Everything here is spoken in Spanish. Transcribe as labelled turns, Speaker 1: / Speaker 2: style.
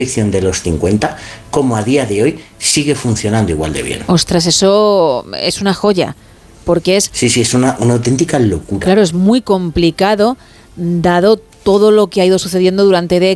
Speaker 1: de los 50, como a día de hoy sigue funcionando igual de bien.
Speaker 2: Ostras, eso es una joya, porque es...
Speaker 1: Sí, es una auténtica locura.
Speaker 2: Claro, es muy complicado, dado todo lo que ha ido sucediendo durante